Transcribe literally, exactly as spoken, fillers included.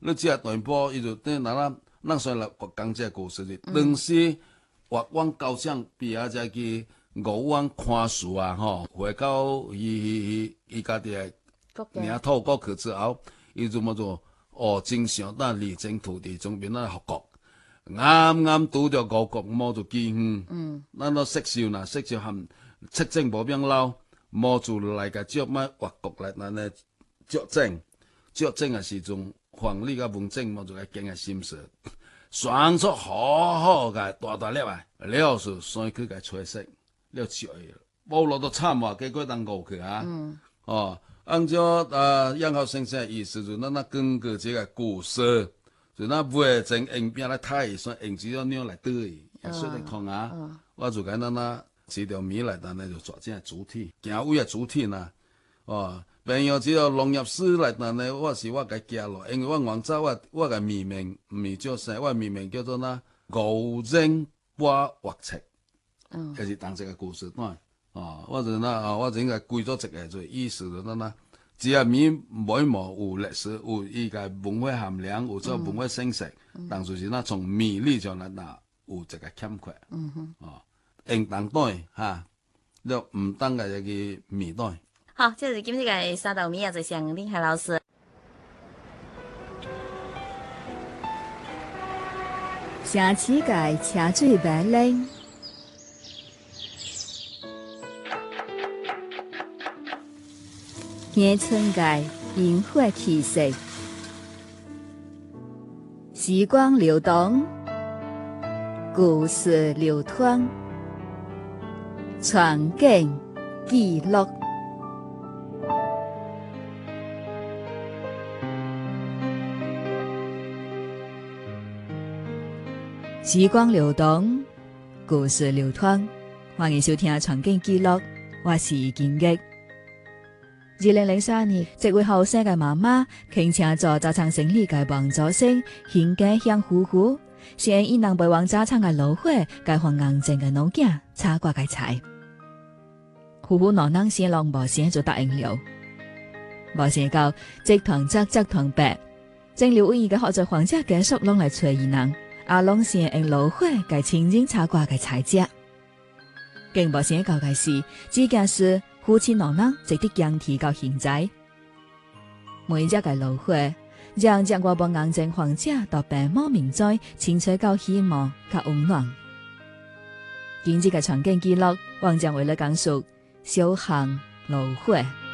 你只下短波，伊就等咱咱咱算来讲这故事哩。当时越往高巷边啊，再去五湾看树啊，吼，回到伊伊伊家己的领土国去之后，伊就么做哦，真想当理政土地中边咱复国，啱啱拄着五国摸就机远，嗯，咱都识秀呐，识秀含七政无变老，摸就来个接乜越国来咱咧作政，作政嘅时阵。皇帝甲文政么就来经个心事，选出好好个大大粒啊，了是先去个吹色，了笑伊，无落都惨啊，结果当误去啊。嗯、哦，按照呃杨浩先生的意思，就咱那根据这个故事，就那未整硬边来睇，算硬只要鸟来对，也说得通啊。嗯、我就讲咱那这条米来，咱那就做这主体，行为嘅主体呢，哦。朋友只要农業師來，但係我是我嘅家咯，因為我廣州我我嘅名名唔係叫啥，我名名叫做呐牛精瓜滑赤，嗯，就是當這個故事單，哦，我就呐，我就應該歸咗一個做意思就嗱，只係咪每模有歷史有伊個文化含量，有咗文化性質，嗯、但就是呐從米粒上嚟嗱有一個欠缺，嗯哼，哦，應當對嚇，了唔當嘅一個米對。 好，这是今日嘅三道米啊，就向林海老師。 城市界車水馬龍，鄉村界煙火氣息，時光流動，故事流淌，傳景記錄。時光流動，故事流淌。歡迎收聽《傳景記錄》，我是金玉。二零零三年，這位後生嘅媽媽傾請咗早餐生意嘅王祖星，獻計向夫婦，先以能陪王早餐嘅老伙，解放硬淨嘅農家，炒瓜嘅菜。夫婦能能先浪無先就答應了，無先到即堂則則堂白，正了意嘅學在皇家嘅叔攏來催伊人。阿龍先用老火嘅清蒸炒瓜嘅菜食，更無先搞嘅事，只件是夫妻兩人值得仰提到現在。每一隻嘅老火，讓將我幫硬淨皇家到白毛明災，清脆到希望及溫暖。今日嘅傳景記錄，王將為了講述小巷老火。